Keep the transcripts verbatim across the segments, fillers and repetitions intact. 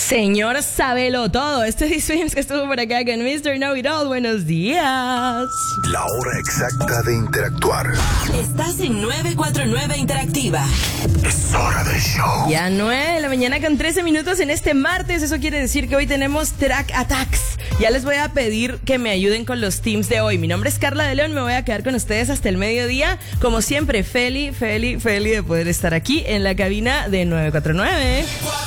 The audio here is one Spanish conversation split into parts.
Señor Sabelo Todo, este es Swims que estuvo por acá con mister Know It All. Buenos días. La hora exacta de interactuar. Estás en nueve cuatro nueve Interactiva. Es hora del show. Ya nueve de la mañana con trece minutos en este martes. Eso quiere decir que hoy tenemos Track Attacks. Ya les voy a pedir que me ayuden con los teams de hoy. Mi nombre es Carla de León, me voy a quedar con ustedes hasta el mediodía. Como siempre, feliz, feliz, feliz de poder estar aquí en la cabina de nueve cuatro nueve.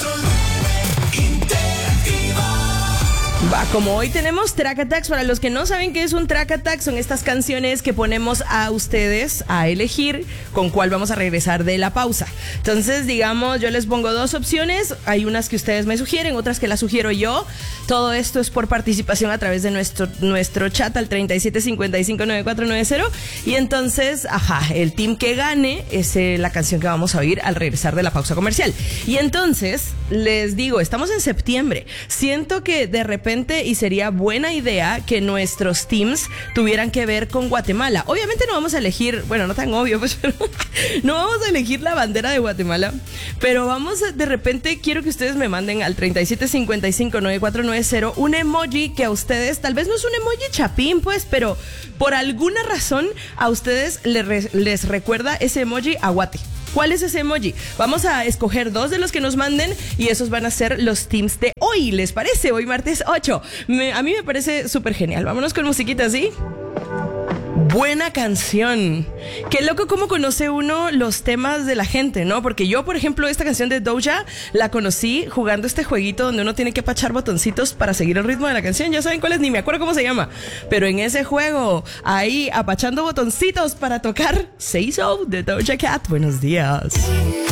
Va, como hoy tenemos Track Attacks, para los que no saben qué es un Track Attack, son estas canciones que ponemos a ustedes a elegir con cuál vamos a regresar de la pausa. Entonces, digamos, yo les pongo dos opciones, hay unas que ustedes me sugieren, otras que las sugiero yo. Todo esto es por participación a través de nuestro, nuestro chat al treinta y siete cincuenta y cinco noventa y cuatro noventa. Y entonces, ajá, el team que gane es eh, la canción que vamos a oír al regresar de la pausa comercial. Y entonces, les digo, estamos en septiembre. Siento que de repente y sería buena idea que nuestros teams tuvieran que ver con Guatemala. Obviamente no vamos a elegir, bueno, no tan obvio, pues, pero no vamos a elegir la bandera de Guatemala, pero vamos a, de repente quiero que ustedes me manden al treinta y siete cincuenta y cinco noventa y cuatro noventa un emoji que a ustedes, tal vez no es un emoji chapín, pues, pero por alguna razón a ustedes les, les recuerda ese emoji a Guate. ¿Cuál es ese emoji? Vamos a escoger dos de los que nos manden y esos van a ser los teams de hoy. ¿Les parece? Hoy martes ocho. Me, a mí me parece súper genial. Vámonos con musiquita, ¿sí? Buena canción. Qué loco cómo conoce uno los temas de la gente, ¿no? Porque yo, por ejemplo, esta canción de Doja la conocí jugando este jueguito donde uno tiene que pachar botoncitos para seguir el ritmo de la canción. Ya saben cuál es, ni me acuerdo cómo se llama. Pero en ese juego, ahí apachando botoncitos para tocar Say So de Doja Cat. Buenos días.